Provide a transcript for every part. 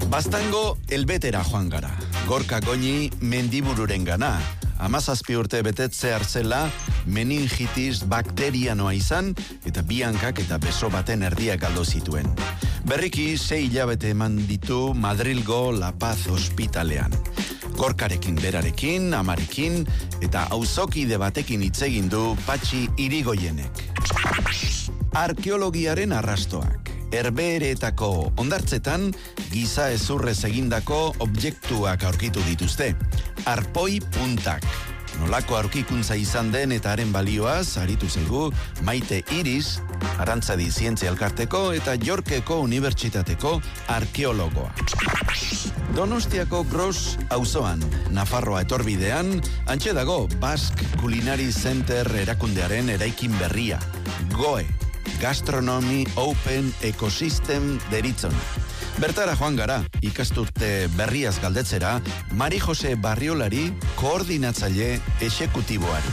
Baztango elbetera joan gara. Gorka Goñi mendibururen gana. 17 urte betetze hartzela meningitis bakterianoa izan eta bi hankak eta beso baten erdiak galdu zituen. Berriki 6 hilabete eman ditu Madrilgo La Paz ospitalean. Gorkarekin berarekin, amarekin eta auzokide batekin hitz egin du Patxi Irigoienek. Arkeologiaren arrastoak. Herbehereetako hondartzetan giza ezurrez egindako objektuak aurkitu dituzte. Arpoi puntak. Nolako aurkikuntza izan den eta haren balioaz aritu zaigu Maite Iris, Arantzadi Zientzia Elkarteko eta Yorkeko Unibertsitateko arkeologoa. Donostiako Gros auzoan, Nafarroa etorbidean, antxe dago Basque Culinary Center erakundearen eraikin berria. GOE. Gastronomy Open Ecosystem deritzona. Bertara joan gara, ikasturte berriaz galdetzera, Mari Jose Barriolari, koordinatzaile exekutiboari.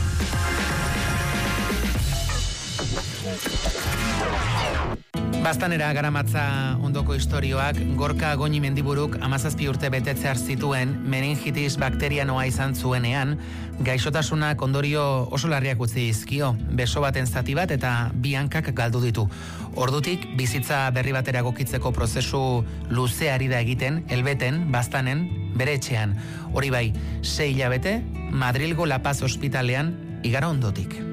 Baztanera garamatza ondoko istorioak, Gorka Goñi mendiburuk 17 urte betetzear zituen meningitis bakterianoa izan zuenean, gaixotasunak ondorio oso larriak utzi dizkio, beso baten zati bat eta bi hankak galdu ditu. Ordutik, bizitza berri batera egokitzeko prozesu luzeari da egiten, elbeten, baztanen, bere etxean. Hori bai, 6 hilabete, Madrilgo La Paz ospitalean igaro ondotik.